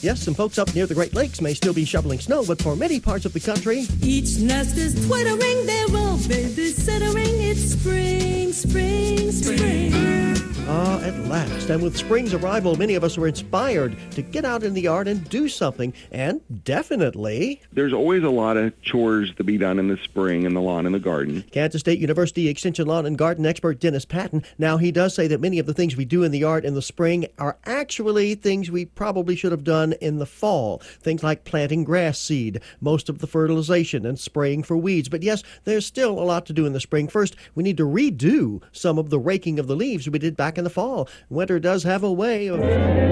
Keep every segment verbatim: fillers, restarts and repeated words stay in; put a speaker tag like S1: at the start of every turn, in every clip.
S1: Yes, some folks up near the Great Lakes may still be shoveling snow, but for many parts of the country,
S2: each nest is twittering, they're all babysittering. It's spring, spring, spring.
S1: Ah, at last. And with spring's arrival, many of us were inspired to get out in the yard and do something. And definitely,
S3: there's always a lot of chores to be done in the spring in the lawn and the garden.
S1: Kansas State University Extension Lawn and Garden expert Dennis Patton. Now, he does say that many of the things we do in the yard in the spring are actually things we probably should have done in the fall. Things like planting grass seed, most of the fertilization, and spraying for weeds. But yes, there's still a lot to do in the spring. First, we need to redo some of the raking of the leaves we did back in the fall. Winter does have a way of, you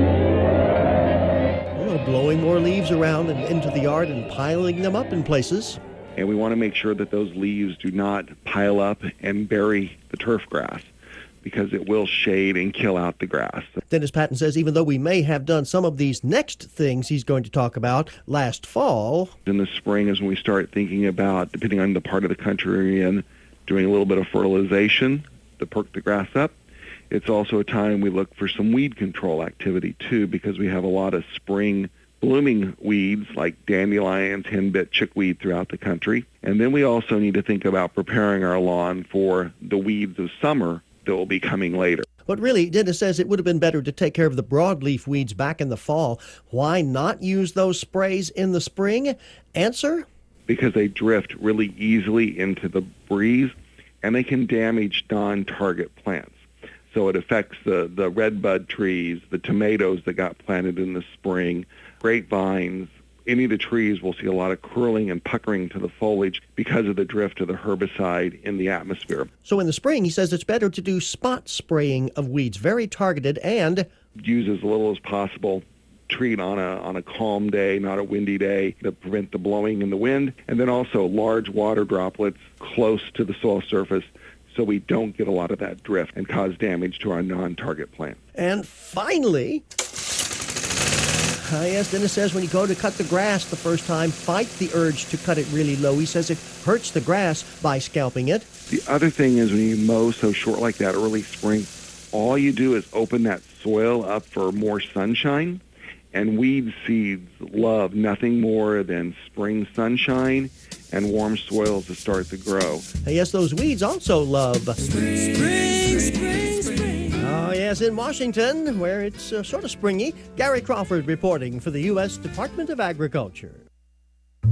S1: know, blowing more leaves around and into the yard and piling them up in places.
S3: And we want to make sure that those leaves do not pile up and bury the turf grass, because it will shade and kill out the grass.
S1: Dennis Patton says even though we may have done some of these next things he's going to talk about last fall,
S3: in the spring is when we start thinking about, depending on the part of the country we're in, doing a little bit of fertilization to perk the grass up. It's also a time we look for some weed control activity, too, because we have a lot of spring blooming weeds like dandelions, henbit, chickweed throughout the country. And then we also need to think about preparing our lawn for the weeds of summer that will be coming later.
S1: But really, Dennis says it would have been better to take care of the broadleaf weeds back in the fall. Why not use those sprays in the spring? Answer?
S3: Because they drift really easily into the breeze, and they can damage non-target plants. So it affects the, the redbud trees, the tomatoes that got planted in the spring, grapevines. Any of the trees will see a lot of curling and puckering to the foliage because of the drift of the herbicide in the atmosphere.
S1: So in the spring, he says it's better to do spot spraying of weeds, very targeted, and
S3: use as little as possible. Treat on a on a calm day, not a windy day, to prevent the blowing in the wind, and then also large water droplets close to the soil surface, so we don't get a lot of that drift and cause damage to our non-target plant.
S1: And finally, uh, yes, Dennis says when you go to cut the grass the first time, fight the urge to cut it really low. He says it hurts the grass by scalping it.
S3: The other thing is when you mow so short like that early spring, all you do is open that soil up for more sunshine, and weed seeds love nothing more than spring sunshine and warm soil to start to grow.
S1: And yes, those weeds also love
S2: Spring, spring, spring, spring.
S1: Oh, yes, in Washington, where it's uh, sort of springy, Gary Crawford reporting for the U S Department of Agriculture.